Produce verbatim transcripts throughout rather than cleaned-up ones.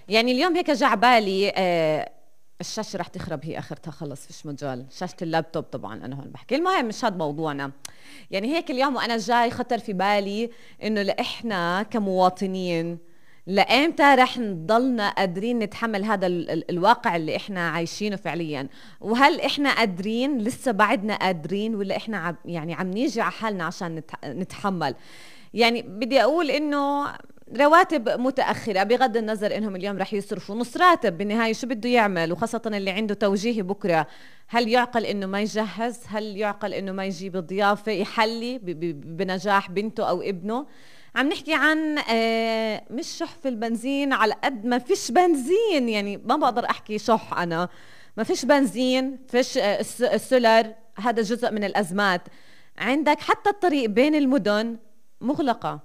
يعني اليوم هيك جا عبالي آه الشاشة رح تخرب، هي اخرتها خلص فيش مجال، شاشة اللابتوب طبعا انا هون بحكي. المهم مش هذا موضوعنا. يعني هيك اليوم وانا جاي خطر في بالي انه لاحنا كمواطنين لامتى رح نضلنا قادرين نتحمل هذا ال ال الواقع اللي احنا عايشينه فعليا؟ وهل احنا قادرين لسه بعدنا قادرين، ولا احنا عم يعني عم نيجي على حالنا عشان نتحمل؟ يعني بدي اقول انه رواتب متأخرة بغض النظر انهم اليوم رح يصرفوا نص راتب، بالنهاية شو بده يعمل؟ وخاصة اللي عنده توجيهي بكرة، هل يعقل انه ما يجهز؟ هل يعقل انه ما يجيب ضيافة يحلي بنجاح بنته او ابنه؟ عم نحكي عن آه مش شح في البنزين على قد ما فيش بنزين. يعني ما بقدر احكي شح، انا ما فيش بنزين، فيش آه السولر، هذا جزء من الازمات. عندك حتى الطريق بين المدن مغلقة،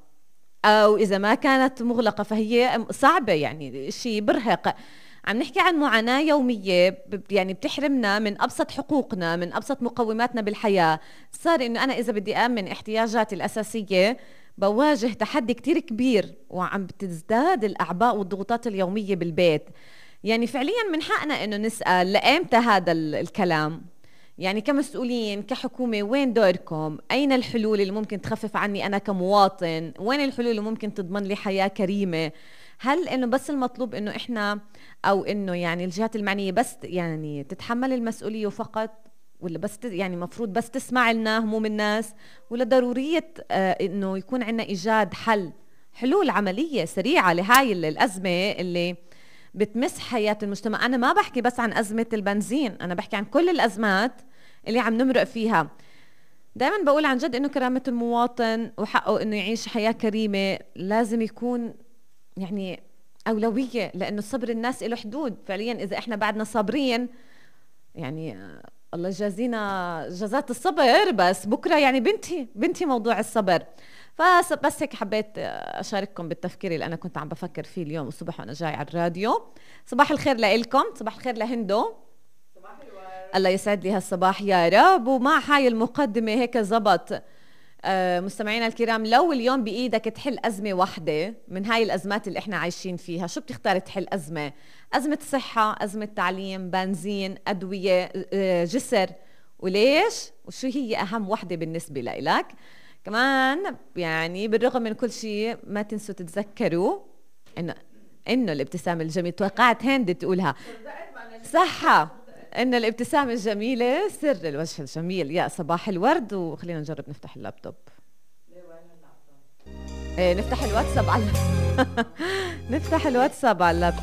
أو إذا ما كانت مغلقة فهي صعبة، يعني شيء برهق. عم نحكي عن معاناة يومية يعني بتحرمنا من أبسط حقوقنا، من أبسط مقوماتنا بالحياة. صار إنه أنا إذا بدي أمن احتياجاتي الأساسية بواجه تحدي كتير كبير، وعم بتزداد الأعباء والضغوطات اليومية بالبيت. يعني فعليا من حقنا إنه نسأل لأمتى هذا الكلام؟ يعني كمسؤولين كحكومة وين دوركم؟ أين الحلول اللي ممكن تخفف عني أنا كمواطن؟ وين الحلول اللي ممكن تضمن لي حياة كريمة؟ هل إنه بس المطلوب إنه إحنا أو إنه يعني الجهات المعنية بس يعني تتحمل المسؤولية فقط، ولا بس يعني مفروض بس تسمع لنا هموم الناس، ولا ضرورية آه إنه يكون عنا إيجاد حل، حلول عملية سريعة لهاي الأزمة اللي بتمس حياة المجتمع؟ أنا ما بحكي بس عن أزمة البنزين، أنا بحكي عن كل الأزمات اللي عم نمرق فيها. دائما بقول عن جد إنه كرامة المواطن وحقه إنه يعيش حياة كريمة لازم يكون يعني أولوية، لأنه صبر الناس له حدود. فعليا إذا إحنا بعدنا صابرين يعني الله يجازينا جزات الصبر، بس بكرة يعني بنتي بنتي موضوع الصبر. فبس هيك حبيت أشارككم بالتفكير اللي أنا كنت عم بفكر فيه اليوم الصبح وأنا جاي على الراديو. صباح الخير لإلكم، صباح الخير لهندو. صباح الورد. الله يسعد لي هالصباح يا رب. ومع هاي المقدمة هيك زبط آه مستمعينا الكرام، لو اليوم بإيدك تحل أزمة واحدة من هاي الأزمات اللي إحنا عايشين فيها، شو بتختار تحل؟ أزمة أزمة صحة، أزمة تعليم، بنزين، أدوية، آه جسر، وليش؟ وشو هي أهم واحدة بالنسبة لإلك؟ كمان يعني بالرغم من كل شيء ما تنسوا تتذكروا إنه إنه الابتسامة الجميلة، توقعت هند تقولها صحة، إن الابتسامة الجميلة سر الوجه الجميل. يا صباح الورد. وخلينا نجرب نفتح اللابتوب. ايه نفتح الواتساب على نفتح الواتساب على اللابتوب.